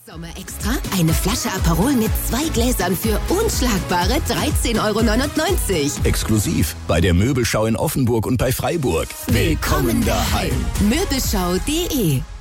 Sommer extra eine Flasche Aperol mit 2 Gläsern für unschlagbare 13,99 €. Exklusiv bei der Möbelschau in Offenburg und bei Freiburg. Willkommen daheim. Möbelschau.de